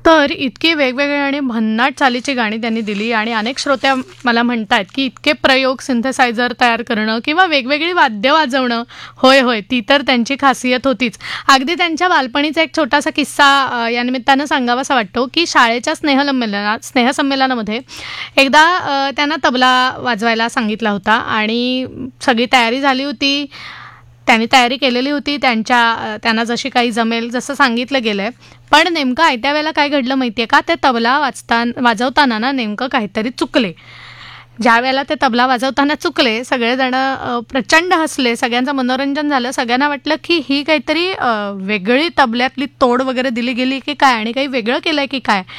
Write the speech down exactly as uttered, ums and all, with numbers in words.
तर इतकी वेगवेगळी आणि भन्नाट चालीची गाणी त्यांनी दिली आणि अनेक श्रोत्या मला म्हणतायत, की इतके प्रयोग सिंथेसायझर तयार करणं किंवा वेगवेगळी वाद्य वाजवणं, होय, होय, ती तर त्यांची खासियत होतीच. अगदी त्यांच्या बालपणीचा एक छोटासा किस्सा अ, या निमित्तानं सांगावासा वाटतो, की शाळेच्या स्नेहलंमेलनात स्नेहसंमेलनामध्ये एकदा अ, त्यांना तबला वाजवायला सांगितला होता आणि सगळी तयारी झाली होती. त्यांनी तयारी केलेली होती त्यांच्या अ, त्यांना जशी काही जमेल जसं सांगितलं गेलंय. पण नेमकं आयत्या वेळेला काय घडलं माहितीये का? ते तबला वाजतान वाजवताना ना नेमकं काहीतरी चुकले. ज्यावेळेला ते तबला वाजवताना चुकले, सगळेजण अ, प्रचंड हसले. सगळ्यांचं मनोरंजन झालं. सगळ्यांना वाटलं, की ही काहीतरी अ, वेगळी तबल्यातली तोड वगैरे दिली गेली की काय आणि काही वेगळं केलंय की काय?